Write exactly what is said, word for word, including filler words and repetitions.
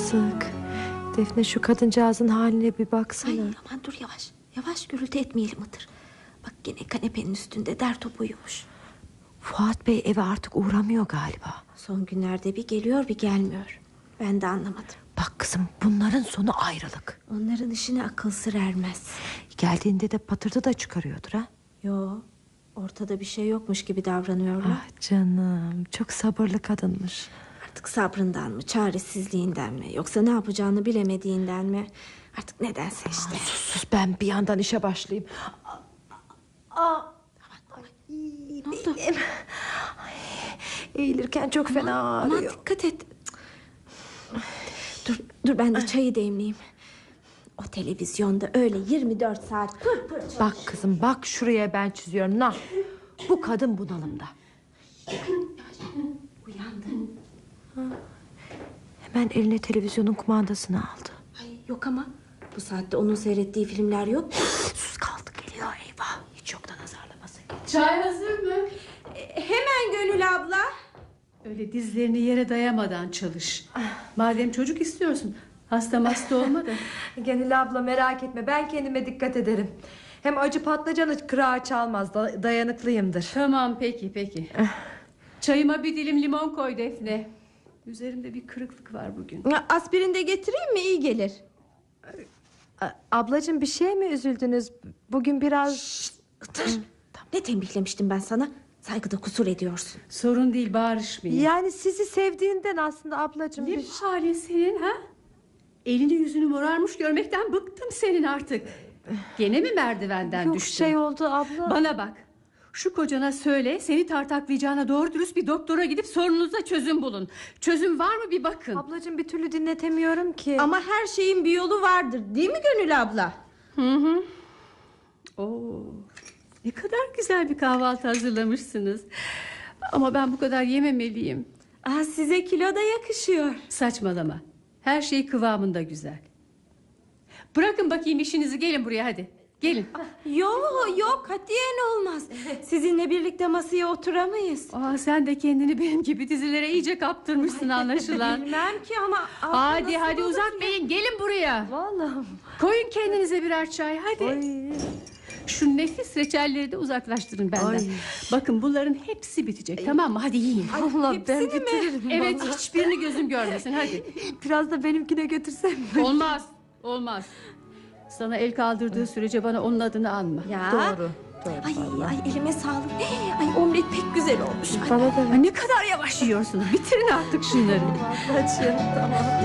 yazık. Defne, şu kadıncağızın haline bir baksana. Ay, aman dur, yavaş. Yavaş, gürültü etmeyelim Hıdır. Bak gene kanepenin üstünde der top uyumuş. Fuat Bey eve artık uğramıyor galiba. Son günlerde bir geliyor bir gelmiyor. Ben de anlamadım. Bak kızım, bunların sonu ayrılık. Onların işine akıl sır ermez. Geldiğinde de patırtı da çıkarıyordur ha. Yo, ortada bir şey yokmuş gibi davranıyorlar. Ah canım, çok sabırlı kadınmış. Artık sabrından mı, çaresizliğinden mi, yoksa ne yapacağını bilemediğinden mi? Artık nedense işte. Aa, sus sus, ben bir yandan işe başlayayım. Aa, Ne oldu? Ay, eğilirken çok fena Aman, ağrıyor. aman dikkat et. Dur, dur ben de çayı demleyeyim. O televizyonda öyle yirmi dört saat pır pır çalışıyor. Bak kızım, bak şuraya ben çiziyorum. Nah, bu kadın bunalımda. Uyandı. Hemen eline televizyonun kumandasını aldı. Ay, yok ama bu saatte onun seyrettiği filmler yok. Sus, kaldı geliyor, eyvah. Hiç yoktan azarlaması. Çay hazır mı? E, hemen Gönül abla. Öyle dizlerini yere dayamadan çalış. Madem çocuk istiyorsun, hasta hasta olma da. Gönül abla, merak etme, ben kendime dikkat ederim. Hem acı patlıcanı kırağı çalmaz, da- dayanıklıyımdır. Tamam, peki peki. Çayıma bir dilim limon koy Defne. Üzerimde bir kırıklık var bugün. Aspirin de getireyim mi, iyi gelir. A- Ablacığım, bir şey mi üzüldünüz? Bugün biraz... Şşt, Itır. Ne tembihlemiştim ben sana? Saygıda kusur ediyorsun. Sorun değil, bağırışmayın. Yani sizi sevdiğinden aslında ablacığım. Ne bir- bu halin senin ha? Elini yüzünü morarmış görmekten bıktım senin artık. Gene mi merdivenden Yok, düştün? şey oldu abla. Bana bak. Şu kocana söyle, seni tartaklayacağına doğru dürüst bir doktora gidip sorununuza çözüm bulun. Çözüm var mı bir bakın. Ablacığım, bir türlü dinletemiyorum ki. Ama her şeyin bir yolu vardır, değil mi Gönül abla? Hı hı. Oo, ne kadar güzel bir kahvaltı hazırlamışsınız. Ama ben bu kadar yememeliyim. Aa, size kilo da yakışıyor. Saçmalama. Her şey kıvamında güzel. Bırakın bakayım işinizi, gelin buraya hadi. Gelin. Yok yok, katiyen olmaz. Sizinle birlikte masaya oturamayız. Aa, sen de kendini benim gibi dizilere iyice kaptırmışsın anlaşılan. Bilmem ki ama... Hadi hadi uzatmayın, gelin buraya. Vallahi. Koyun kendinize birer çay hadi. Ay. Şu nefis reçelleri de uzaklaştırın benden. Ay. Bakın bunların hepsi bitecek, tamam mı? Hadi yiyin. Allah, ben hepsini mi? bitiririm. Evet, vallahi. hiçbirini gözüm görmesin, hadi. Biraz da benimkine götürsem mi? Olmaz, olmaz. Sana el kaldırdığı sürece bana onun adını anma. Ya. Doğru. Doğru Ay, vallahi. ay elime sağlık. Ay omlet pek güzel olmuş. Ay, Bana da Ay, ne kadar yavaş yiyorsunuz. Bitirin artık şunları. Ablacığım, tamam.